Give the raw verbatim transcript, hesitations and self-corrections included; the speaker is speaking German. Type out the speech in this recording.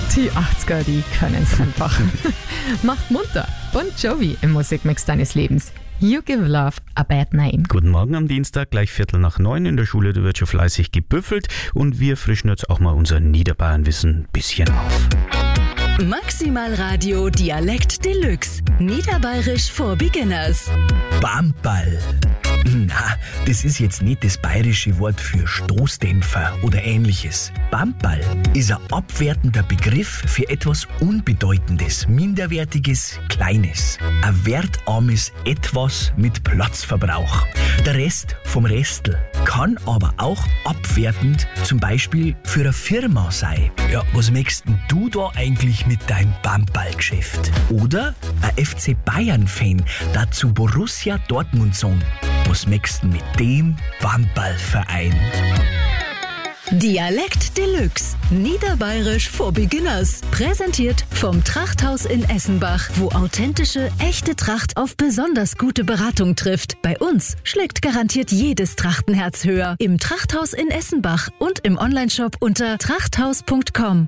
Die achtziger, die können's einfach. Macht munter. Bon Jovi im Musikmix deines Lebens. You Give Love a Bad Name. Guten Morgen am Dienstag, gleich Viertel nach neun in der Schule. Da wird schon fleißig gebüffelt und wir frischen jetzt auch mal unser Niederbayernwissen ein bisschen auf. Maximal Radio Dialekt Deluxe. Niederbayerisch for Beginners. Bamperl. Na, das ist jetzt nicht das bayerische Wort für Stoßdämpfer oder ähnliches. Bamperl ist ein abwertender Begriff für etwas Unbedeutendes, Minderwertiges, Kleines. Ein wertarmes Etwas mit Platzverbrauch. Der Rest vom Restel kann aber auch abwertend zum Beispiel für eine Firma sein. Ja, was möchtest denn du da eigentlich mit deinem Bamperl-Geschäft? Oder ein F C Bayern-Fan, dazu Borussia Dortmund sagen. Was möchtest du mit dem Bamperl-Verein? Dialekt Deluxe. Niederbayerisch for Beginners. Präsentiert vom Trachthaus in Essenbach, wo authentische, echte Tracht auf besonders gute Beratung trifft. Bei uns schlägt garantiert jedes Trachtenherz höher. Im Trachthaus in Essenbach und im Onlineshop unter trachthaus punkt com.